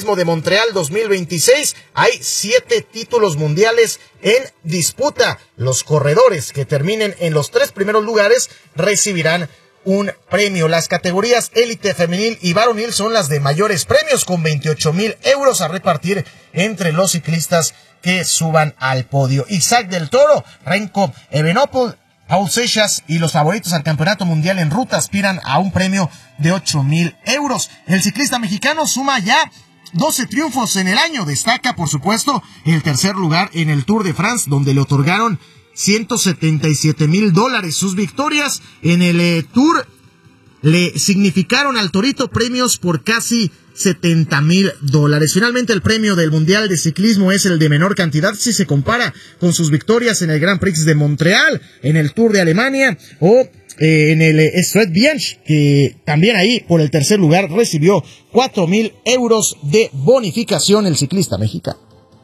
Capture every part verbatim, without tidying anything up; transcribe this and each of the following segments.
Ciclismo de Montreal dos mil veintiséis. Hay siete títulos mundiales en disputa. Los corredores que terminen en los tres primeros lugares recibirán un premio. Las categorías élite femenil y varonil son las de mayores premios, con veintiocho mil euros a repartir entre los ciclistas que suban al podio. Isaac del Toro, Renko Evenepoel, Paul Seixas y los favoritos al campeonato mundial en ruta aspiran a un premio de ocho mil euros. El ciclista mexicano suma ya doce triunfos en el año. Destaca, por supuesto, el tercer lugar en el Tour de France, donde le otorgaron ciento setenta y siete mil dólares. Sus victorias en el eh, Tour le significaron al Torito premios por casi setenta mil dólares. Finalmente, el premio del Mundial de Ciclismo es el de menor cantidad si se compara con sus victorias en el Grand Prix de Montreal, en el Tour de Alemania o eh, en el eh, Stade Bianche, que también ahí por el tercer lugar recibió cuatro mil euros de bonificación el ciclista mexicano.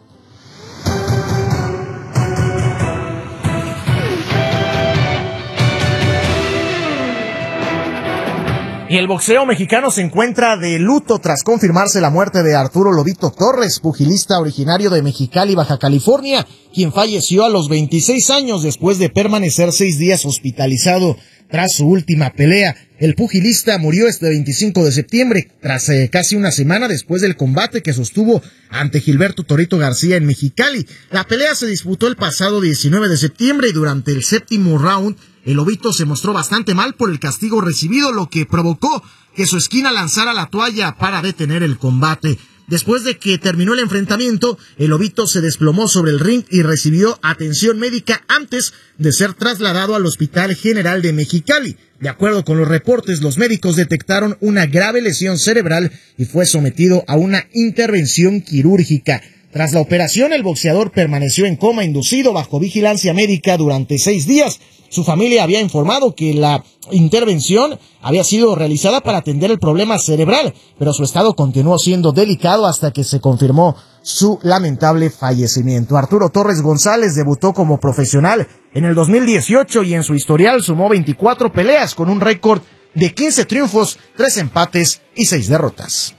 Y el boxeo mexicano se encuentra de luto tras confirmarse la muerte de Arturo Lobito Torres, pugilista originario de Mexicali, Baja California, quien falleció a los veintiséis años después de permanecer seis días hospitalizado tras su última pelea. El pugilista murió este veinticinco de septiembre, tras eh, casi una semana después del combate que sostuvo ante Gilberto Torito García en Mexicali. La pelea se disputó el pasado diecinueve de septiembre y durante el séptimo round, el Lobito se mostró bastante mal por el castigo recibido, lo que provocó que su esquina lanzara la toalla para detener el combate. Después de que terminó el enfrentamiento, el Lobito se desplomó sobre el ring y recibió atención médica antes de ser trasladado al Hospital General de Mexicali. De acuerdo con los reportes, los médicos detectaron una grave lesión cerebral y fue sometido a una intervención quirúrgica. Tras la operación, el boxeador permaneció en coma inducido bajo vigilancia médica durante seis días. Su familia había informado que la intervención había sido realizada para atender el problema cerebral, pero su estado continuó siendo delicado hasta que se confirmó su lamentable fallecimiento. Arturo Torres González debutó como profesional en el dos mil dieciocho y en su historial sumó veinticuatro peleas con un récord de quince triunfos, tres empates y seis derrotas.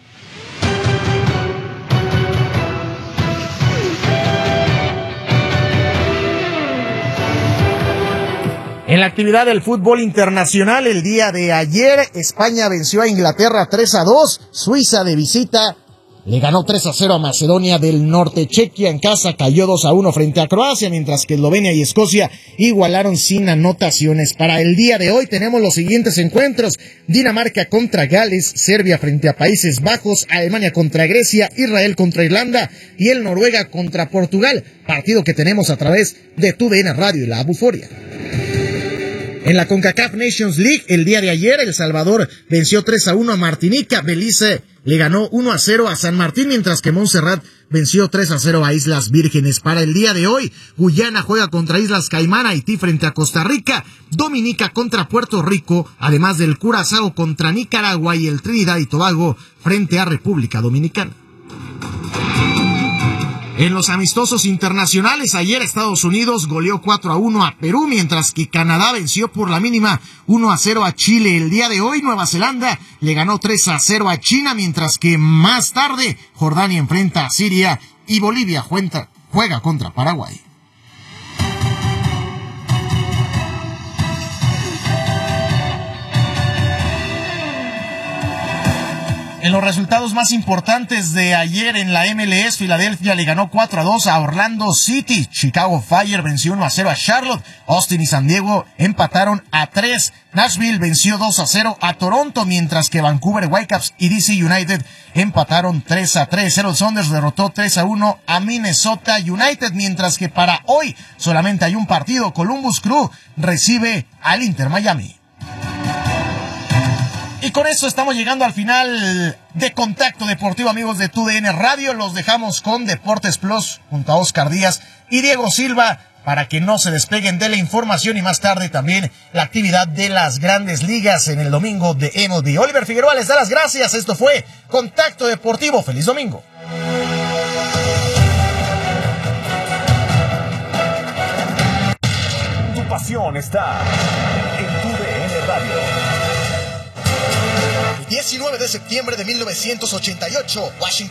En la actividad del fútbol internacional, el día de ayer, España venció a Inglaterra tres a dos, Suiza de visita le ganó tres a cero a Macedonia del Norte, Chequia en casa cayó dos a uno frente a Croacia, mientras que Eslovenia y Escocia igualaron sin anotaciones. Para el día de hoy tenemos los siguientes encuentros: Dinamarca contra Gales, Serbia frente a Países Bajos, Alemania contra Grecia, Israel contra Irlanda y el Noruega contra Portugal, partido que tenemos a través de tu D N Radio y la Buforia. En la CONCACAF Nations League, el día de ayer, El Salvador venció tres a uno a Martinica, Belice le ganó uno a cero a San Martín, mientras que Montserrat venció tres a cero a Islas Vírgenes. Para el día de hoy, Guyana juega contra Islas Caimán, Haití frente a Costa Rica, Dominica contra Puerto Rico, además del Curazao contra Nicaragua y el Trinidad y Tobago frente a República Dominicana. En los amistosos internacionales, ayer Estados Unidos goleó cuatro a uno a Perú, mientras que Canadá venció por la mínima uno a cero a Chile. El día de hoy, Nueva Zelanda le ganó tres a cero a China, mientras que más tarde Jordania enfrenta a Siria y Bolivia juega, juega contra Paraguay. En los resultados más importantes de ayer en la M L S, Filadelfia le ganó cuatro a dos a Orlando City, Chicago Fire venció uno a cero a Charlotte, Austin y San Diego empataron a tres, Nashville venció dos a cero a Toronto, mientras que Vancouver Whitecaps y D C United empataron tres a tres. Seattle Sounders derrotó tres a uno a Minnesota United, mientras que para hoy solamente hay un partido: Columbus Crew recibe al Inter Miami. Y con eso estamos llegando al final de Contacto Deportivo, amigos de tu D N Radio. Los dejamos con Deportes Plus junto a Oscar Díaz y Diego Silva para que no se despeguen de la información, y más tarde también la actividad de las Grandes Ligas en el domingo de M L B. Oliver Figueroa les da las gracias. Esto fue Contacto Deportivo. ¡Feliz domingo! Tu pasión está en tu D N Radio. diecinueve de septiembre de mil novecientos ochenta y ocho, Washington.